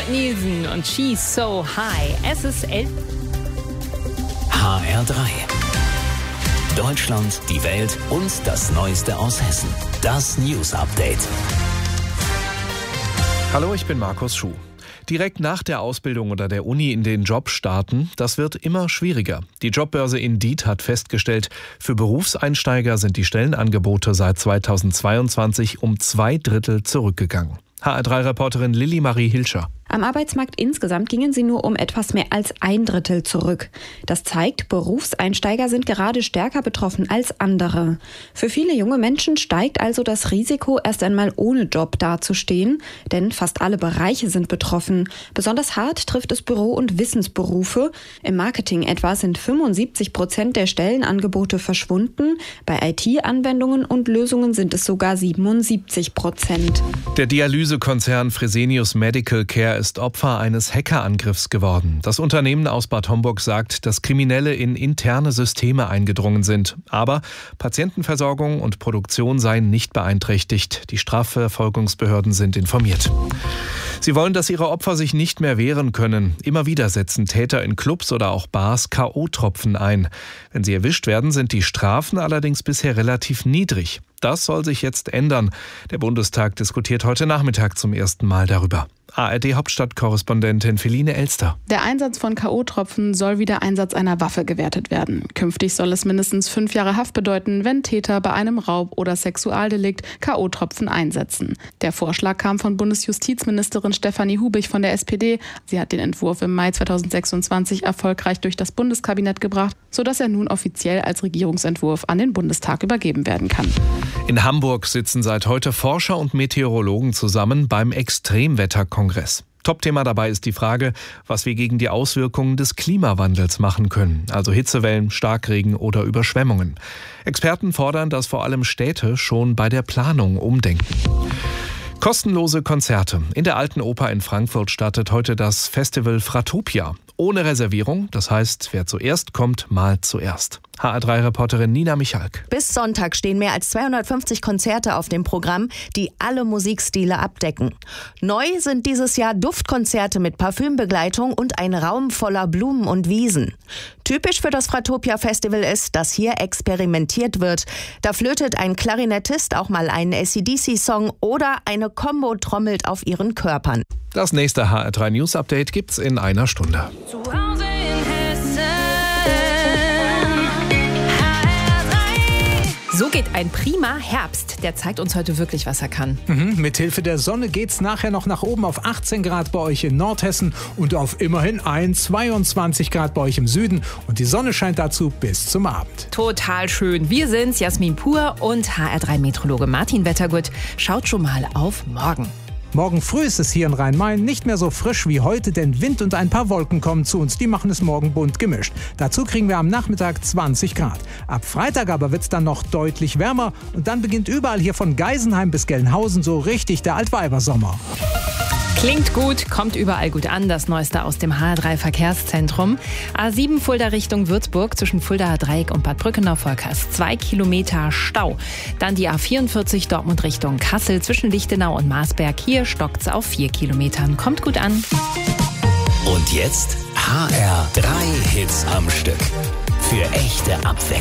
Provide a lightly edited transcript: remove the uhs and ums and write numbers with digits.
Scott Nielsen und She's So High. Es ist 11. HR3. Deutschland, die Welt und das Neueste aus Hessen. Das News Update. Hallo, ich bin Markus Schuh. Direkt nach der Ausbildung oder der Uni in den Job starten, das wird immer schwieriger. Die Jobbörse Indeed hat festgestellt, für Berufseinsteiger sind die Stellenangebote seit 2022 um 2/3 zurückgegangen. HR3-Reporterin Lilly Marie Hilscher. Am Arbeitsmarkt insgesamt gingen sie nur um etwas mehr als 1/3 zurück. Das zeigt, Berufseinsteiger sind gerade stärker betroffen als andere. Für viele junge Menschen steigt also das Risiko, erst einmal ohne Job dazustehen, denn fast alle Bereiche sind betroffen. Besonders hart trifft es Büro- und Wissensberufe. Im Marketing etwa sind 75% der Stellenangebote verschwunden. Bei IT-Anwendungen und Lösungen sind es sogar 77%. Der Dialysekonzern Fresenius Medical Care ist Opfer eines Hackerangriffs geworden. Das Unternehmen aus Bad Homburg sagt, dass Kriminelle in interne Systeme eingedrungen sind. Aber Patientenversorgung und Produktion seien nicht beeinträchtigt. Die Strafverfolgungsbehörden sind informiert. Sie wollen, dass ihre Opfer sich nicht mehr wehren können. Immer wieder setzen Täter in Clubs oder auch Bars K.O.-Tropfen ein. Wenn sie erwischt werden, sind die Strafen allerdings bisher relativ niedrig. Das soll sich jetzt ändern. Der Bundestag diskutiert heute Nachmittag zum ersten Mal darüber. ARD-Hauptstadtkorrespondentin Feline Elster. Der Einsatz von K.O.-Tropfen soll wie der Einsatz einer Waffe gewertet werden. Künftig soll es mindestens 5 Jahre Haft bedeuten, wenn Täter bei einem Raub- oder Sexualdelikt K.O.-Tropfen einsetzen. Der Vorschlag kam von Bundesjustizministerin Stefanie Hubich von der SPD. Sie hat den Entwurf im Mai 2026 erfolgreich durch das Bundeskabinett gebracht, sodass er nun offiziell als Regierungsentwurf an den Bundestag übergeben werden kann. In Hamburg sitzen seit heute Forscher und Meteorologen zusammen beim Extremwetterkongress. Topthema dabei ist die Frage, was wir gegen die Auswirkungen des Klimawandels machen können, also Hitzewellen, Starkregen oder Überschwemmungen. Experten fordern, dass vor allem Städte schon bei der Planung umdenken. Kostenlose Konzerte. In der Alten Oper in Frankfurt startet heute das Festival Fratopia. Ohne Reservierung, das heißt, wer zuerst kommt, malt zuerst. HR3-Reporterin Nina Michalk. Bis Sonntag stehen mehr als 250 Konzerte auf dem Programm, die alle Musikstile abdecken. Neu sind dieses Jahr Duftkonzerte mit Parfümbegleitung und ein Raum voller Blumen und Wiesen. Typisch für das Fratopia Festival ist, dass hier experimentiert wird. Da flötet ein Klarinettist auch mal einen AC/DC-Song oder eine Combo trommelt auf ihren Körpern. Das nächste HR3 News Update gibt's in einer Stunde. Zu Hause in Hessen. HR3. So geht ein prima Herbst. Der zeigt uns heute wirklich, was er kann. Mithilfe der Sonne geht's nachher noch nach oben auf 18 Grad bei euch in Nordhessen und auf immerhin 22 Grad bei euch im Süden. Und die Sonne scheint dazu bis zum Abend. Total schön. Wir sind's, Jasmin Pur und HR3-Meteorologe Martin Wettergut. Schaut schon mal auf morgen. Morgen früh ist es hier in Rhein-Main nicht mehr so frisch wie heute, denn Wind und ein paar Wolken kommen zu uns. Die machen es morgen bunt gemischt. Dazu kriegen wir am Nachmittag 20 Grad. Ab Freitag aber wird es dann noch deutlich wärmer und dann beginnt überall hier von Geisenheim bis Gelnhausen so richtig der Altweibersommer. Klingt gut, kommt überall gut an. Das Neueste aus dem HR3-Verkehrszentrum. A7 Fulda Richtung Würzburg zwischen Fuldaer Dreieck und Bad Brückenau-Volkers. 2 Kilometer Stau. Dann die A44 Dortmund Richtung Kassel zwischen Lichtenau und Marsberg. Hier stockt's auf 4 Kilometern. Kommt gut an. Und jetzt HR3 Hits am Stück. Für echte Abwechslung.